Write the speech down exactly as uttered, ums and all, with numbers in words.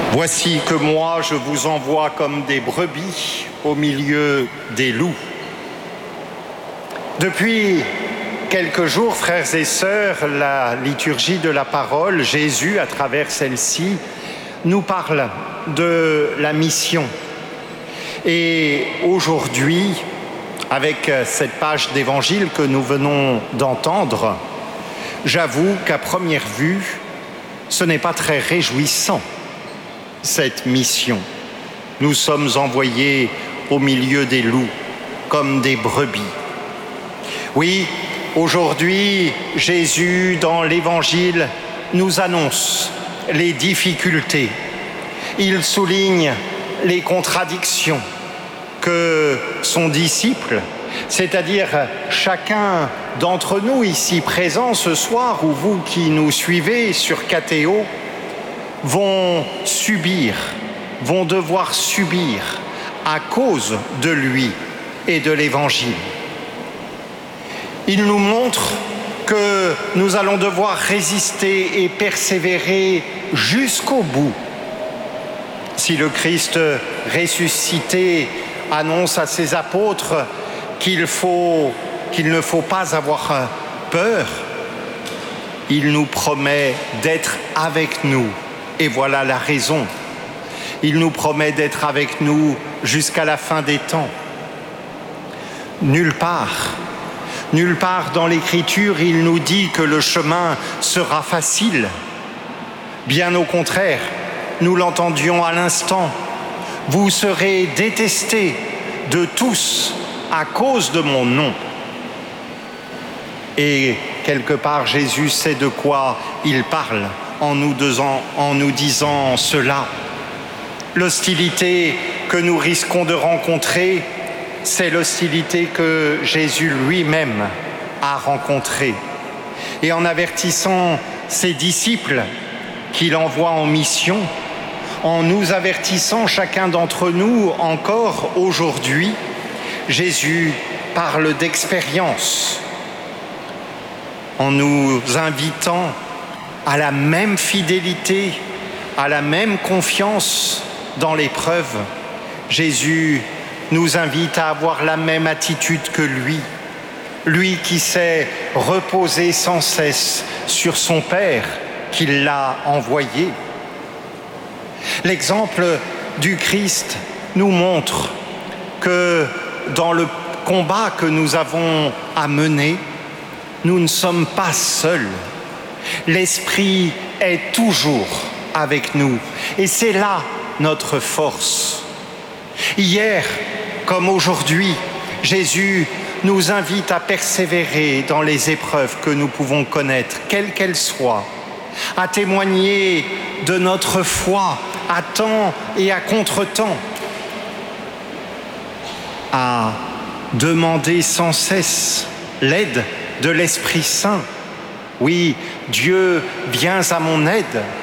Voici que moi je vous envoie comme des brebis au milieu des loups. Depuis quelques jours, frères et sœurs, la liturgie de la parole, Jésus, à travers celle-ci, nous parle de la mission. Et aujourd'hui, avec cette page d'évangile que nous venons d'entendre, j'avoue qu'à première vue, ce n'est pas très réjouissant, cette mission. Nous sommes envoyés au milieu des loups, comme des brebis. Oui, aujourd'hui, Jésus, dans l'Évangile, nous annonce les difficultés. Il souligne les contradictions que son disciple, c'est-à-dire chacun d'entre nous ici présents ce soir, ou vous qui nous suivez sur Catéo, vont subir, vont devoir subir à cause de lui et de l'Évangile. Il nous montre que nous allons devoir résister et persévérer jusqu'au bout. Si le Christ ressuscité annonce à ses apôtres qu'il faut, qu'il ne faut pas avoir peur, il nous promet d'être avec nous. Et voilà la raison. Il nous promet d'être avec nous jusqu'à la fin des temps. Nulle part, nulle part dans l'Écriture, il nous dit que le chemin sera facile. Bien au contraire, nous l'entendions à l'instant. Vous serez détestés de tous à cause de mon nom. Et quelque part, Jésus sait de quoi il parle en nous disant, en nous disant cela. L'hostilité que nous risquons de rencontrer, c'est l'hostilité que Jésus lui-même a rencontrée. Et en avertissant ses disciples qu'il envoie en mission, en nous avertissant chacun d'entre nous encore aujourd'hui, Jésus parle d'expérience, en nous invitant à la même fidélité, à la même confiance dans l'épreuve. Jésus nous invite à avoir la même attitude que lui, lui qui s'est reposé sans cesse sur son Père qui l'a envoyé. L'exemple du Christ nous montre que dans le combat que nous avons à mener, nous ne sommes pas seuls. L'Esprit est toujours avec nous et c'est là notre force. Hier, comme aujourd'hui, Jésus nous invite à persévérer dans les épreuves que nous pouvons connaître, quelles qu'elles soient, à témoigner de notre foi à temps et à contre-temps, à demander sans cesse l'aide de l'Esprit Saint. Oui, Dieu, viens à mon aide.